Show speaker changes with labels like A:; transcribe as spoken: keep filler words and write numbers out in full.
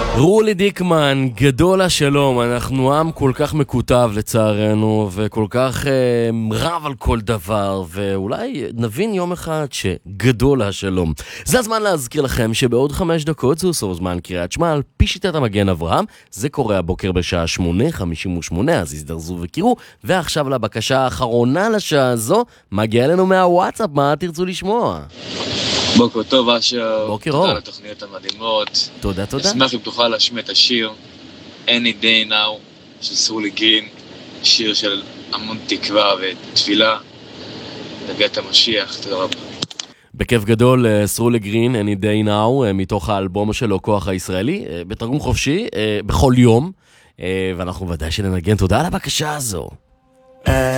A: רולי דיקמן, גדול השלום, אנחנו עם כל כך מקוטב לצערנו וכל כך אה, רב על כל דבר, ואולי נבין יום אחד שגדול השלום. זה הזמן להזכיר לכם שבעוד חמש דקות זהו סוף זמן קריאת שמע על פי שיטת המגן אברהם. זה קורה הבוקר בשעה שמונה חמישים ושמונה, אז הזדרזו וקראו. ועכשיו לבקשה האחרונה לשעה הזו, מגיע לנו מהוואטסאפ, מה תרצו לשמוע?
B: בוקר טוב אשר,
A: בוקר אור.
B: תודה על התוכניות המדהימות.
A: תודה, תודה.
B: אשמח אם תוכל להשמיע את השיר Any Day Now של סרולי גרין, שיר של המון תקווה ותפילה לביאת המשיח. תודה רבה.
A: בכיף גדול, סרולי גרין, Any Day Now, מתוך האלבום שלו כוח הישראלי, בתרגום חופשי, בכל יום, ואנחנו ודאי שננגן. תודה על הבקשה הזו.